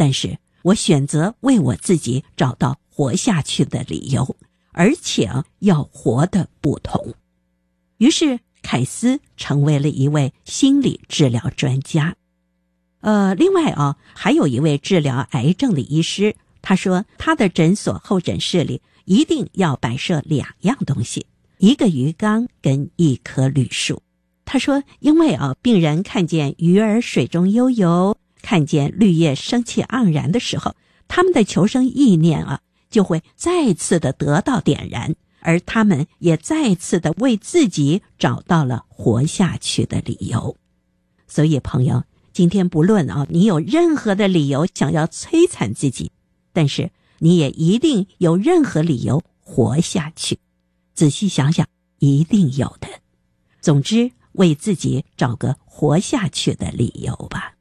但是我选择为我自己找到活下去的理由，而且要活得不同。于是凯斯成为了一位心理治疗专家。另外还有一位治疗癌症的医师，他说他的诊所候诊室里一定要摆设2样东西，一个鱼缸跟一棵绿树。他说因为病人看见鱼儿水中悠游，看见绿叶生气盎然的时候，他们的求生意念就会再次的得到点燃，而他们也再次的为自己找到了活下去的理由。所以朋友，今天不论你有任何的理由想要摧残自己，但是你也一定有任何理由活下去。仔细想想，一定有的。总之，为自己找个活下去的理由吧。